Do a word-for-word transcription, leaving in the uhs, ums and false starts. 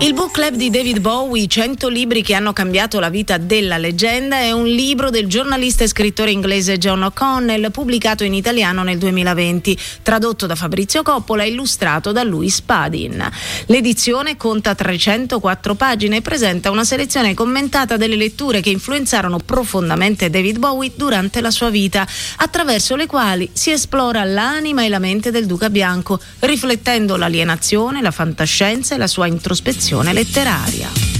Il book club di David Bowie, cento libri che hanno cambiato la vita della leggenda, è un libro del giornalista e scrittore inglese John O'Connell, pubblicato in italiano nel duemilaventi, tradotto da Fabrizio Coppola e illustrato da Louis Padin. L'edizione conta trecentoquattro pagine e presenta una selezione commentata delle letture che influenzarono profondamente David Bowie durante la sua vita, attraverso le quali si esplora l'anima e la mente del Duca Bianco, riflettendo l'alienazione, la fantascienza e la sua introspezione letteraria.